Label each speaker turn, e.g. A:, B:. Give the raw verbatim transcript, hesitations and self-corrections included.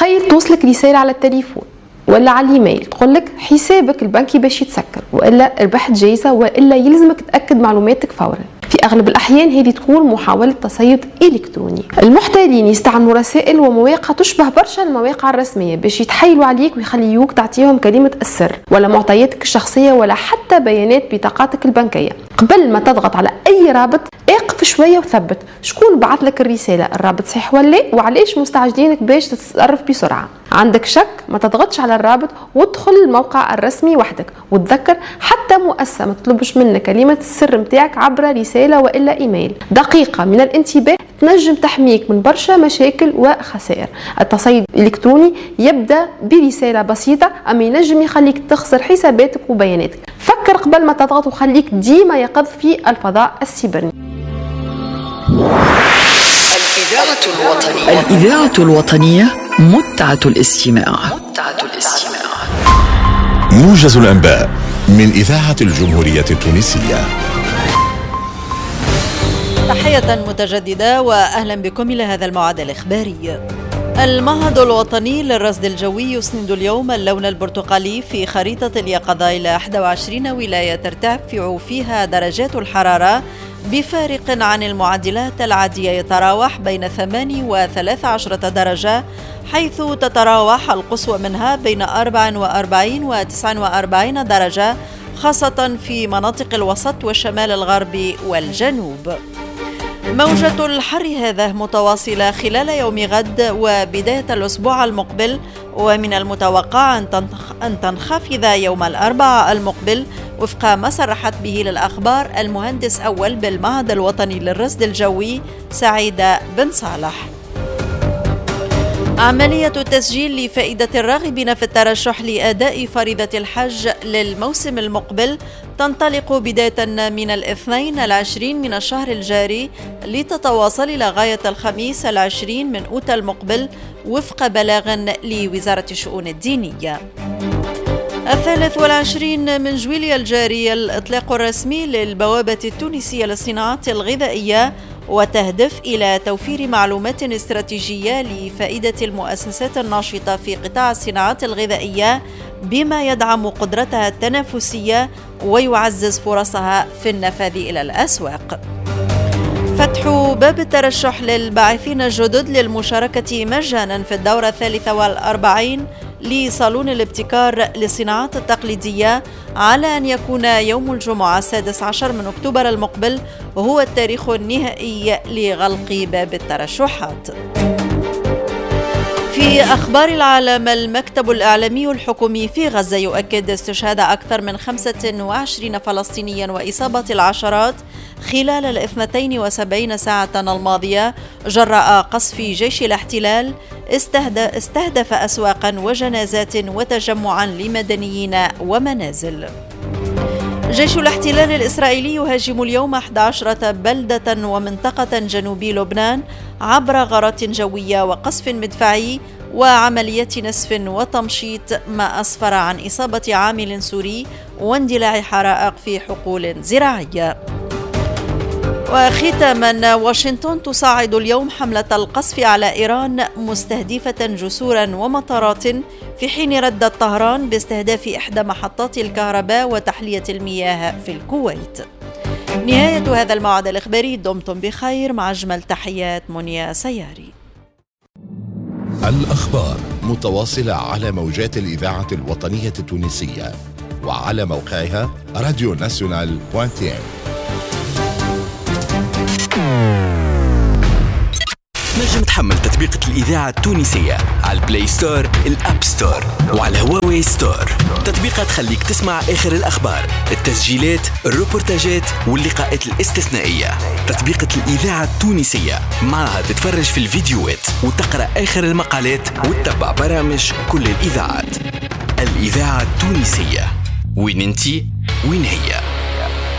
A: تخيل توصلك رسالة على التليفون ولا على الايميل تقول لك حسابك البنكي باش يتسكر، والا ربحت جايزه، والا يلزمك تاكد معلوماتك فورا. في اغلب الاحيان هذه تكون محاوله تصيد الكتروني. المحتالين يستعملوا رسائل ومواقع تشبه برشا المواقع الرسميه باش يتحايلوا عليك ويخليوك تعطيهم كلمه السر ولا معطياتك الشخصيه ولا حتى بيانات بطاقاتك البنكيه. قبل ما تضغط على اي رابط اقف شويه وثبت شكون بعث لك الرساله، الرابط صحيح ولا لا، وعلاش مستعجلينك باش تتصرف بسرعه. عندك شك ما تضغطش على الرابط وادخل الموقع الرسمي وحدك، وتذكر حتى مؤسسه ما تطلبش منك كلمه السر نتاعك عبر رساله والا ايميل. دقيقه من الانتباه تنجم تحميك من برشا مشاكل وخسائر. التصيد الالكتروني يبدا برساله بسيطه اما ينجم يخليك تخسر حساباتك وبياناتك. فكر قبل ما تضغط وخليك ديما يقظ في الفضاء السيبرني.
B: الإذاعة الوطنية الإذاعة الوطنية متعة الاستماع. متعة الاستماع.
C: موجز الأنباء من إذاعة الجمهورية التونسية.
D: تحية متجددة وأهلا بكم إلى هذا الموعد الإخباري. المعهد الوطني للرصد الجوي يسند اليوم اللون البرتقالي في خريطة اليقظة إلى إحدى وعشرين ولاية ترتفع فيها درجات الحرارة بفارق عن المعدلات العادية يتراوح بين ثمانية وثلاث عشرة درجة، حيث تتراوح القصوى منها بين أربعة وأربعين وتسعة وأربعين درجة، خاصة في مناطق الوسط والشمال الغربي والجنوب. موجة الحر هذا متواصلة خلال يوم غد وبداية الأسبوع المقبل، ومن المتوقع أن تنخفض يوم الأربعاء المقبل وفق ما صرحت به للأخبار المهندس أول بالمعهد الوطني للرصد الجوي سعيدة بن صالح. عملية التسجيل لفائدة الراغبين في الترشح لأداء فريضة الحج للموسم المقبل تنطلق بداية من الاثنين العشرين من الشهر الجاري لتتواصل إلى غاية الخميس العشرين من أوت المقبل وفق بلاغ لوزارة الشؤون الدينية. الثالث والعشرين من جويلية الجاري الإطلاق الرسمي للبوابة التونسية للصناعات الغذائية، وتهدف إلى توفير معلومات استراتيجية لفائدة المؤسسات الناشطة في قطاع الصناعات الغذائية بما يدعم قدرتها التنافسية ويعزز فرصها في النفاذ إلى الأسواق. فتح باب الترشح للباعثين الجدد للمشاركة مجانا في الدورة الثالثة والأربعين لصالون الابتكار للصناعات التقليدية على أن يكون يوم الجمعة السادس عشر من أكتوبر المقبل وهو التاريخ النهائي لغلق باب الترشحات. في أخبار العالم، المكتب الإعلامي الحكومي في غزة يؤكد استشهاد أكثر من خمسة وعشرين فلسطينيا وإصابة العشرات خلال الاثنتين وسبعين ساعة الماضية جراء قصف جيش الاحتلال استهدف أسواقا وجنازات وتجمعا لمدنيين ومنازل. جيش الاحتلال الإسرائيلي يهاجم اليوم أحد عشر بلدة ومنطقة جنوبي لبنان عبر غارات جوية وقصف مدفعي وعمليات نسف وتمشيط، ما أسفر عن إصابة عامل سوري واندلاع حرائق في حقول زراعية. وختاما، واشنطن تصاعد اليوم حملة القصف على إيران مستهدفة جسورا ومطارات، في حين ردت طهران باستهداف إحدى محطات الكهرباء وتحلية المياه في الكويت. نهاية هذا الموعد الإخباري، دمتم بخير، مع أجمل تحيات منيا سياري.
C: الأخبار متواصلة على موجات الإذاعة الوطنية التونسية وعلى موقعها راديو ناسيونال دوت ام.
B: نجم تحمل تطبيقة الإذاعة التونسية على البلاي ستور، الأب ستور، وعلى هواوي ستور. تطبيقات تخليك تسمع آخر الأخبار، التسجيلات، الروبورتاجات واللقاءات الاستثنائية. تطبيقة الإذاعة التونسية معها تتفرج في الفيديوهات وتقرأ آخر المقالات وتتبع برامج كل الإذاعات. الإذاعة التونسية، وين انتي وين هي.